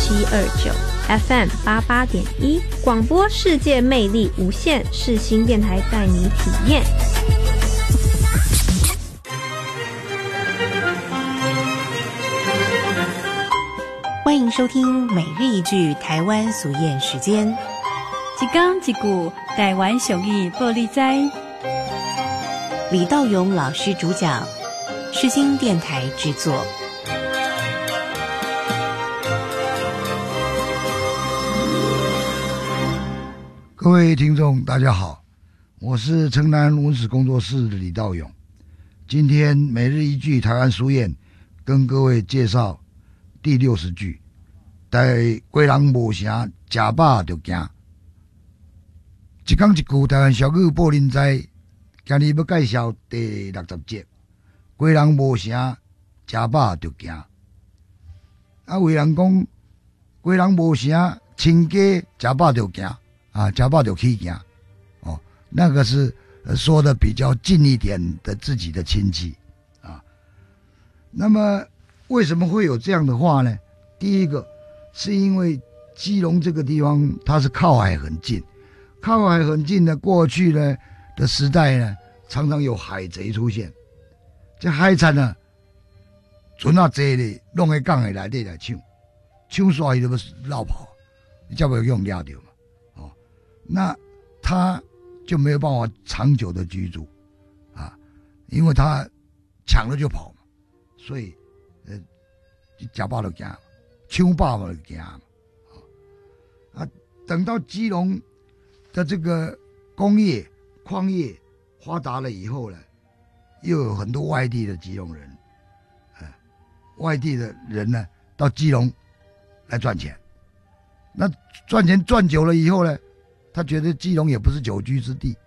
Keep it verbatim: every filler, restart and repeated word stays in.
七二九 F M 八八点一，广播世界魅力无限，世新电台带你体验。 欢迎收听每日一句台湾俗谚时间， 一讲一句台湾俗语报你知。 李道勇老师主讲，世新电台制作。 各位听众大家好，我是城南文史工作室的李道勇。今天每日一句台湾俗谚，跟各位介绍第六十句，在归人无成，吃饱就惊。一讲一句台湾俗语报恁知，今日要介绍第六十节，归人无成，吃饱就惊。啊，有人讲，归人无成，亲家吃饱就惊。啊，吃饱就起惊，哦，那个是说的比较近一点的自己的亲戚啊。那么为什么会有这样的话呢？第一个是因为基隆这个地方它是靠海很近，靠海很近的过去呢的时代呢，常常有海贼出现，这海产呢，船啊坐咧，弄在港的内底来抢，抢煞伊就要绕跑，你才袂用抓到。那他就没有办法长久的居住啊，因为他抢了就跑嘛，所以呃，吃饱就惊，抢饱就惊嘛。啊，等到基隆的这个工业、矿业发达了以后呢，又有很多外地的基隆人，呃，外地的人呢到基隆来赚钱。那赚钱赚久了以后呢，他觉得基隆也不是久居之地，